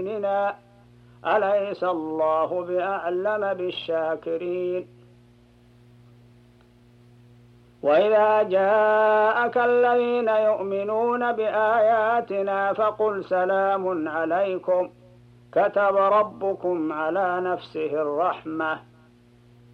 ديننا أليس الله بأعلم بالشاكرين. وإذا جاءك الذين يؤمنون بآياتنا فقل سلام عليكم كتب ربكم على نفسه الرحمة